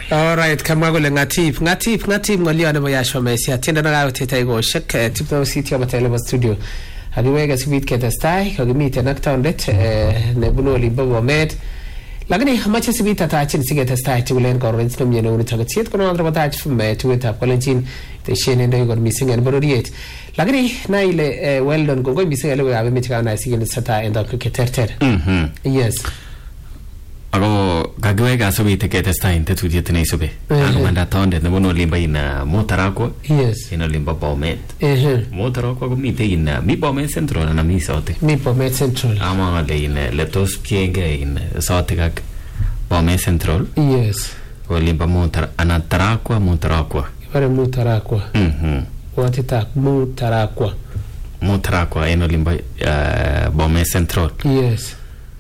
All right, kama kole ngatip ngolio nebo Yashwa Mesia tienda na gawe teta igoshek tipno city of Televa studio. Hagiwega sibit ketestai kagimite nak taundet nebuno Olimbo Bomet. Lakini hamache sibit atachin sigetestai tulen korrents no mieno ni tagatiet kono andro batach from tueta kolenjin te shene ndo igor missing and bororiet. Lakini na ile well done gogo missing ele we ave mitika na sigin sata endo keterter. Yes. Ako kagwega sobite ketestai tetutiet ne isobe. Manda taundet nebuno Olimbo ina Motarakwa. Yes. Ina Olimbo Bomet. Motarakwa komite ina mi Bomet Central na mi sote. Mi Bomet Central. Ama le ina letos kienge ina sote kak Bomet Central. Yes. Olimbo Motarakwa. Pare Motarakwa. Watita Motarakwa ina Olimbo Bomet Central. Yes.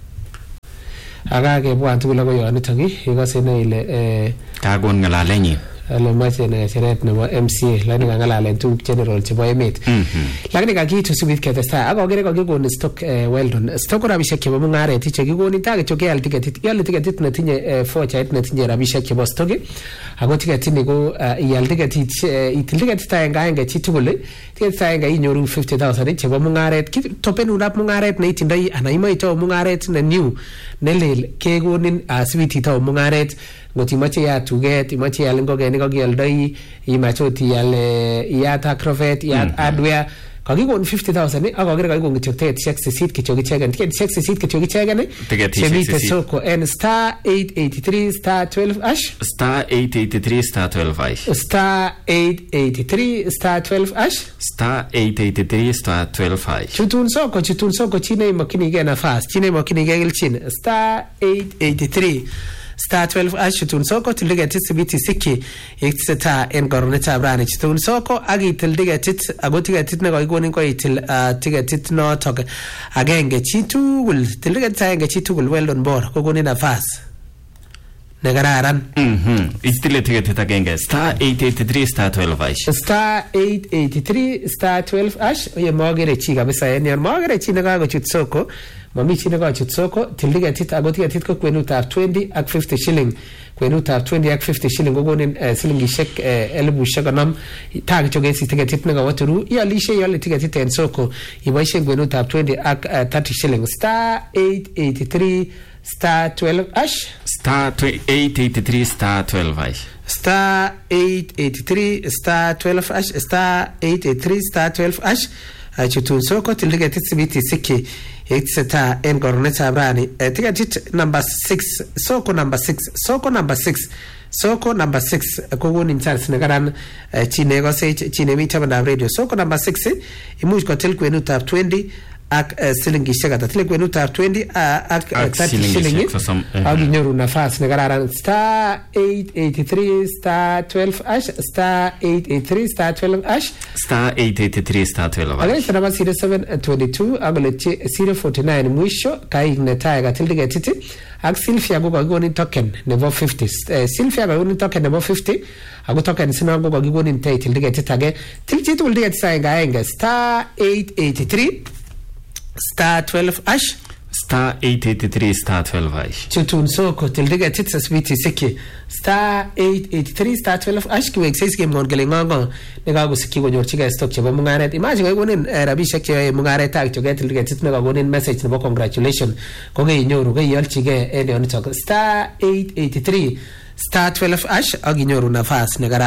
Agage bwantu kula ko yon itagi igase ne ile kagon ngalalenyi ale mache ne seret nebo MCA lani ngalalen tu general chebo emet lakini kakitu sibit ketesta agogere kokikon stock well done stock rabishek chebo mungaret che kikoni tage choke al ticket netinye voucher netinye rabishek chebo stock ago ticket ni ko ial ticket itil ticket taenge chitugul ticket taenge inyoru 50,000 chebo mungaret topenun ab mungaret ne itindoi anaimo to mungaret ne new nelel kegonin sibit ito mungaret ngotimache ya tuget imache ya ngogenik kokialdoi imachoti yale iyata crofet iyat hardware kakikon 50,000 akogere kakikon kityok sesit kityok ichegen ticket sesit kityok ichegen chemite soko en star 883 star 12 ash star 883 star 12 ash star 883 star 12 ash star 883 star 12 ash chutun soko chine makinige nafas chine makinige gilchin star 883 star 12 ash chutun soko tildige tisibiti siki ikseta en goroneta brani chutun soko agi tildige tit agotiga tit ne goigonin ko itil tigetit no tok agenge chitugul tildige taenge chitugul weldon bor kogoni nafas negararan itile tigetit agenge star 883 star 12 ash star 883 star 12 ash ye mogere chi kabisa en mogere chi nagago chut soko mami chine ko chut soko tildige tit agotiga tit ko kwenutar 20 ak 50 shilling kwenutar 20 ak 50 shilling gogonin silingishek elbu shaganam tag choge si ticket tit naga waturu yalishe yale ticket tit en soko ibaishe kwenutar 20 ak 30 shilling star 883 star 12 ash star 883 star 12 ash star 883 star 12 ash star 883 star 12 ash chutun soko tildige tit sibiti siki exeta en goroneta brani ticket number 6 soko number 6 kogoni chance negaran chine go se chine mi tabanda radio soko number 6 imuj ko tel kwenutar 20 ak silingi shagata tel kwenutar 20 ak 30 shilling agi nyoru nafas negaran star 883 star 12 ash star 883 star 12 ash star 883 star 12 ash alay namba 0722 agalechi 049 mwisho kaigne taiga tildige titi ak Sylvia go goni token nebo 50 Sylvia go goni token nebo 50 ago token sina go goni title dige titage tilchitu dige tsainga enga star 883 star 12 ash star 883 star 12 ash chutun soko tildige titsas biti siki star 883 star 12 ash ki wexes game gon gelengongo nega go siki go nyorchiga stock chebo mungaret imagine go gonin rabishek che mungaret tag choge tildige titsna go gonin message nebo congratulation ko ge nyoru ge yolchige ene on star 883 star 12 ash agi nyoru nafas negara